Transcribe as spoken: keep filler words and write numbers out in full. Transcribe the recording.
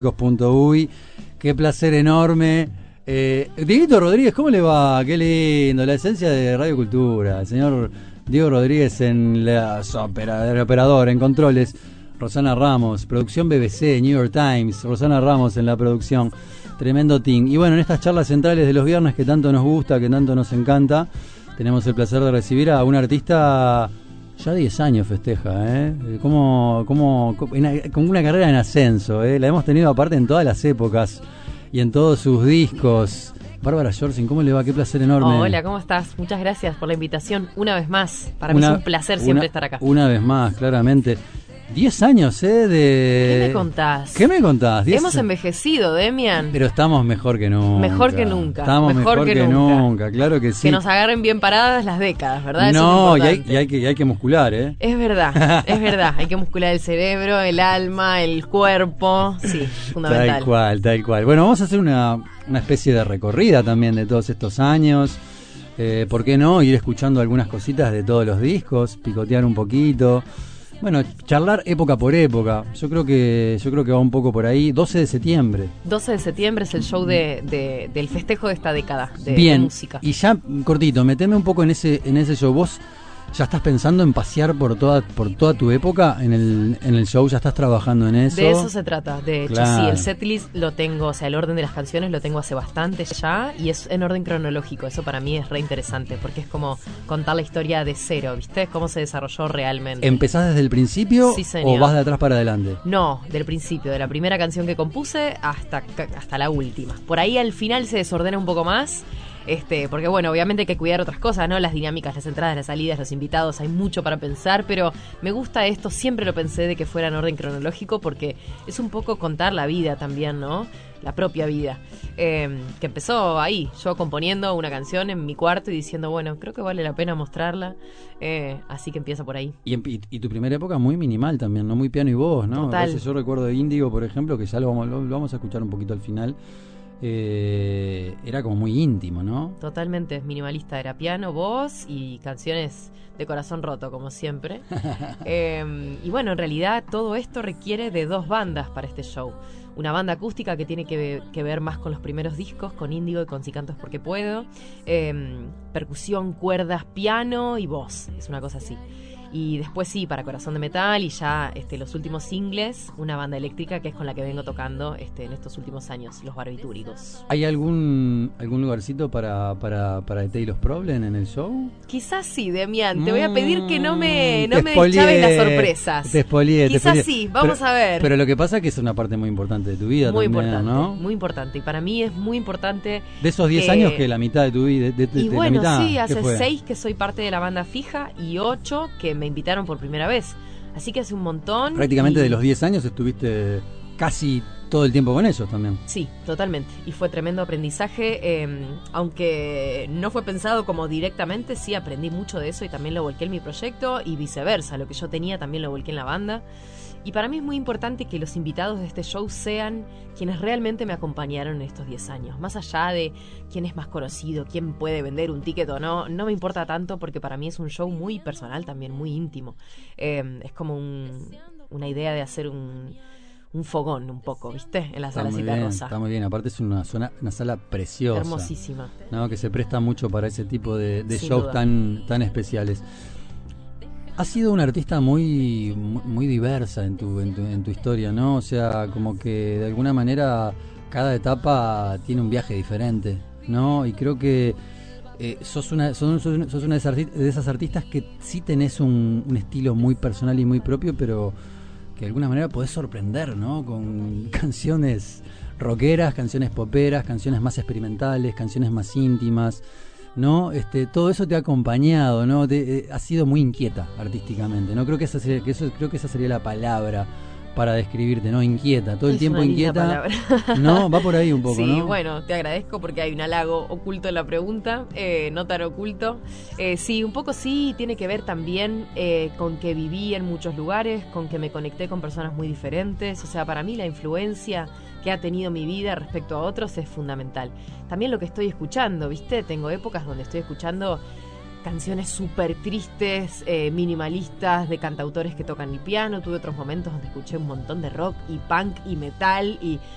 punto uy. Qué placer enorme. Eh, Dieguito Rodríguez, ¿cómo le va? Qué lindo, la esencia de Radio Cultura. El señor Diego Rodríguez en la opera, el operador, en controles. Rosana Ramos, producción B B C, New York Times. Rosana Ramos en la producción. Tremendo team. Y bueno, en estas charlas centrales de los viernes que tanto nos gusta, que tanto nos encanta, tenemos el placer de recibir a un artista. Ya diez años festeja, ¿eh? Como, como, como una carrera en ascenso, ¿eh? La hemos tenido aparte en todas las épocas y en todos sus discos. Bárbara Jorsin, ¿cómo le va? Qué placer enorme. Oh, hola, ¿cómo estás? Muchas gracias por la invitación una vez más. Para una, mí es un placer una, siempre estar acá. Una vez más, claramente. Diez años, ¿eh? De... ¿Qué me contás? ¿Qué me contás? Diez... Hemos envejecido, Demian. Pero estamos mejor que nunca. Mejor que nunca. Estamos mejor, mejor que, que nunca. nunca, claro que sí. Que nos agarren bien paradas las décadas, ¿verdad? No, Eso es y, hay, y, hay que, y hay que muscular, ¿eh? Es verdad, es verdad. Hay que muscular el cerebro, el alma, el cuerpo. Sí, fundamental. Tal cual, tal cual. Bueno, vamos a hacer una, una especie de recorrida también de todos estos años. Eh, ¿Por qué no? Ir escuchando algunas cositas de todos los discos, picotear un poquito. Bueno, charlar época por época. Yo creo que yo creo que va un poco por ahí. doce de septiembre. doce de septiembre es el show de, de, del festejo de esta década de, Bien, de música. Y ya, cortito, meteme un poco en ese en ese show. ¿Vos ya estás pensando en pasear por toda por toda tu época en el en el show? ¿Ya estás trabajando en eso? De eso se trata. De hecho, claro. Sí, el setlist lo tengo, o sea, el orden de las canciones lo tengo hace bastante ya, y es en orden cronológico. Eso para mí es re interesante, porque es como contar la historia de cero, ¿viste? Cómo se desarrolló realmente. ¿Empezás desde el principio sí, señor. o vas de atrás para adelante? No, del principio, de la primera canción que compuse hasta, hasta la última. Por ahí al final se desordena un poco más. Este, porque bueno, obviamente hay que cuidar otras cosas, ¿no? Las dinámicas, las entradas, las salidas, los invitados, hay mucho para pensar, pero me gusta esto, siempre lo pensé de que fuera en orden cronológico, porque es un poco contar la vida también, ¿no? La propia vida. Eh, que empezó ahí, yo componiendo una canción en mi cuarto y diciendo, bueno, creo que vale la pena mostrarla, eh, así que empieza por ahí. Y, y, y tu primera época muy minimal también, ¿no? Muy piano y voz, ¿no? Total. Entonces yo recuerdo de Índigo, por ejemplo, que ya lo vamos, lo, lo vamos a escuchar un poquito al final. Eh, era como muy íntimo, ¿no? Totalmente minimalista, era piano, voz y canciones de corazón roto, como siempre. eh, y bueno, en realidad todo esto requiere de dos bandas para este show. Una banda acústica que tiene que, que ver más con los primeros discos, con Índigo y con Si Canto Es Porque Puedo. Eh, percusión, cuerdas, piano y voz, es una cosa así. Y después sí, para Corazón de Metal y ya este, los últimos singles, una banda eléctrica que es con la que vengo tocando este, en estos últimos años, Los Barbitúricos. ¿Hay algún algún lugarcito para para para The Taylor's Problem en el show? Quizás sí, Demian. Te voy a pedir que no me, no me despolié, deschaves las sorpresas. Te espolié, Quizás te sí, vamos pero, a ver. Pero lo que pasa es que es una parte muy importante de tu vida muy también, importante, ¿no? Muy importante. Y para mí es muy importante. De esos diez que... años que la mitad de tu vida. De, de, y de bueno, la mitad, sí, hace fue? seis que soy parte de la banda fija y ocho que me invitaron por primera vez. Así que hace un montón. Prácticamente y... de los diez años estuviste casi todo el tiempo con ellos también. Sí, totalmente. Y fue tremendo aprendizaje. Eh, aunque no fue pensado como directamente, sí aprendí mucho de eso y también lo volqué en mi proyecto y viceversa. Lo que yo tenía también lo volqué en la banda. Y para mí es muy importante que los invitados de este show sean quienes realmente me acompañaron en estos diez años. Más allá de quién es más conocido, quién puede vender un ticket o no, no me importa tanto porque para mí es un show muy personal también, muy íntimo. Eh, es como un, una idea de hacer un, un fogón un poco, ¿viste? En la Está sala muy Cita bien, Rosa. Está muy bien, aparte es una, zona, una sala preciosa. Hermosísima. ¿No? Que se presta mucho para ese tipo de, de Sin shows duda. tan, tan especiales. Has sido una artista muy muy diversa en tu, en tu en tu historia, ¿no? O sea, como que de alguna manera cada etapa tiene un viaje diferente, ¿no? Y creo que eh, sos una sos, sos una de esas, de esas artistas que sí tenés un, un estilo muy personal y muy propio, pero que de alguna manera podés sorprender, ¿no? Con canciones rockeras, canciones poperas, canciones más experimentales, canciones más íntimas. ¿No? Este, todo eso te ha acompañado, ¿no? Te, eh, has sido muy inquieta artísticamente, ¿no? Creo que esa sería, que eso, creo que esa sería la palabra para describirte, ¿no? Inquieta, todo el es tiempo una inquieta. No, va por ahí un poco, sí, ¿no? Sí, bueno, te agradezco porque hay un halago oculto en la pregunta, eh, no tan oculto. Eh, sí, un poco sí, tiene que ver también eh, con que viví en muchos lugares, con que me conecté con personas muy diferentes. O sea, para mí la influencia que ha tenido mi vida respecto a otros es fundamental. También lo que estoy escuchando, ¿viste? Tengo épocas donde estoy escuchando canciones súper tristes, eh, minimalistas, de cantautores que tocan el piano. Tuve otros momentos donde escuché un montón de rock y punk y metal y